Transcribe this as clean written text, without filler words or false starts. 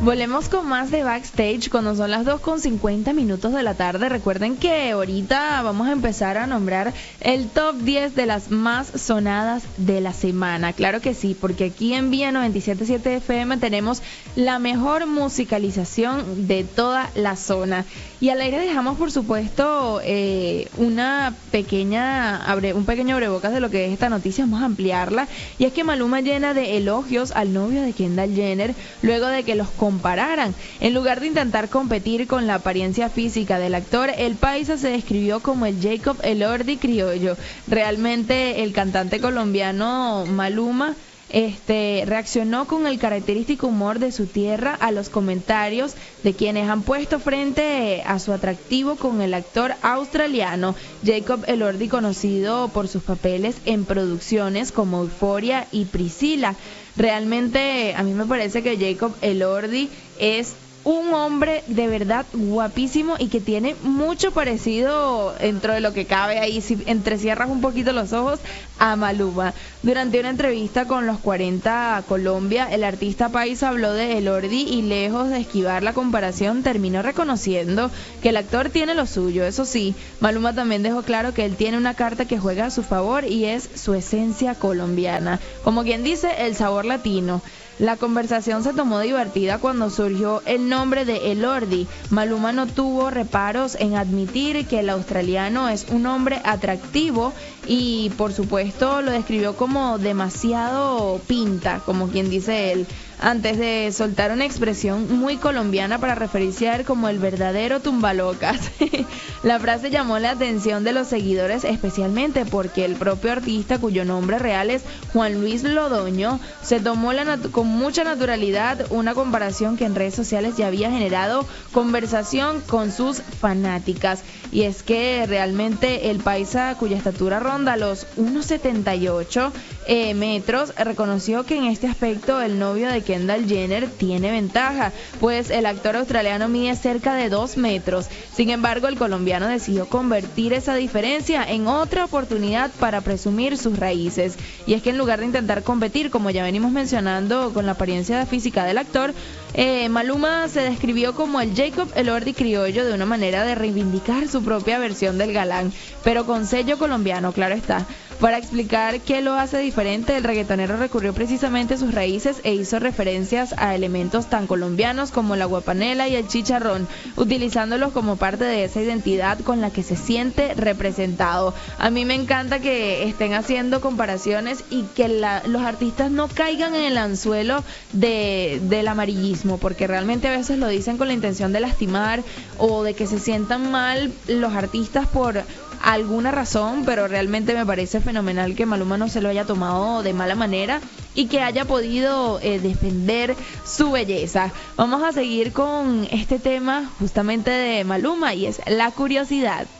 Volvemos con más de Backstage cuando son las 2:50 de la tarde. Recuerden que ahorita vamos a empezar a nombrar el top 10 de las más sonadas de la semana. Claro que sí, porque aquí en Vía 97.7 FM tenemos la mejor musicalización de toda la zona. Y al aire dejamos, por supuesto, un pequeño abrebocas de lo que es esta noticia. Vamos a ampliarla. Y es que Maluma llena de elogios al novio de Kendall Jenner luego de que los compararan. En lugar de intentar competir con la apariencia física del actor, el paisa se describió como el Jacob Elordi criollo. Realmente el cantante colombiano Maluma reaccionó con el característico humor de su tierra a los comentarios de quienes han puesto frente a su atractivo con el actor australiano Jacob Elordi, conocido por sus papeles en producciones como Euphoria y Priscilla. Realmente a mí me parece que Jacob Elordi es un hombre de verdad guapísimo y que tiene mucho parecido, dentro de lo que cabe ahí, si entrecierras un poquito los ojos, a Maluma. Durante una entrevista con los 40 Colombia, el artista paisa habló de Elordi y, lejos de esquivar la comparación, terminó reconociendo que el actor tiene lo suyo. Eso sí, Maluma también dejó claro que él tiene una carta que juega a su favor y es su esencia colombiana. Como quien dice, el sabor latino. La conversación se tomó divertida cuando surgió el nombre de Elordi. Maluma no tuvo reparos en admitir que el australiano es un hombre atractivo y, por supuesto, lo describió como demasiado pinta, como quien dice él, antes de soltar una expresión muy colombiana para referirse a él como el verdadero tumbalocas. La frase llamó la atención de los seguidores, especialmente porque el propio artista, cuyo nombre real es Juan Luis Lodoño, se tomó con mucha naturalidad una comparación que en redes sociales ya había generado conversación con sus fanáticas. Y es que realmente el paisa, cuya estatura ronda los 1,78 metros, reconoció que en este aspecto el novio de Kendall Jenner tiene ventaja, pues el actor australiano mide cerca de 2 metros. Sin embargo, el colombiano decidió convertir esa diferencia en otra oportunidad para presumir sus raíces. Y es que en lugar de intentar competir, como ya venimos mencionando, con la apariencia física del actor, Maluma se describió como el Jacob Elordi criollo, de una manera de reivindicar su propia versión del galán, pero con sello colombiano, claro está. Para explicar qué lo hace diferente, el reggaetonero recurrió precisamente a sus raíces e hizo referencias a elementos tan colombianos como la guapanela y el chicharrón, utilizándolos como parte de esa identidad con la que se siente representado. A mí me encanta que estén haciendo comparaciones y que los artistas no caigan en el anzuelo del amarillismo, porque realmente a veces lo dicen con la intención de lastimar o de que se sientan mal los artistas por alguna razón, pero realmente me parece fenomenal que Maluma no se lo haya tomado de mala manera y que haya podido defender su belleza. Vamos a seguir con este tema justamente de Maluma y es la curiosidad.